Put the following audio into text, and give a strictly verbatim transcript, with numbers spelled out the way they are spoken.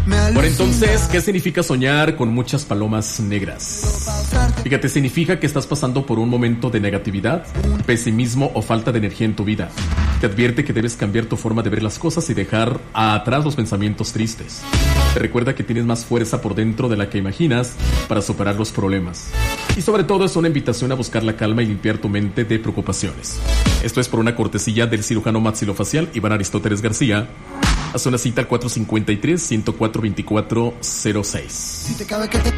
Bueno, entonces, ¿qué significa soñar con muchas palomas negras? Fíjate, significa que estás pasando por un momento de negatividad, pesimismo o falta de energía en tu vida. Te advierte que debes cambiar tu forma de ver las cosas y dejar atrás los pensamientos tristes. Te recuerda que tienes más fuerza por dentro de la que imaginas para superar los problemas. Y sobre todo es una invitación a buscar la calma y limpiar tu mente de preocupaciones. Esto es por una cortesía del cirujano maxilofacial Iván Aristóteles García. Haz una cita al cuatro cinco tres, uno cuatro dos cuatro cero seis.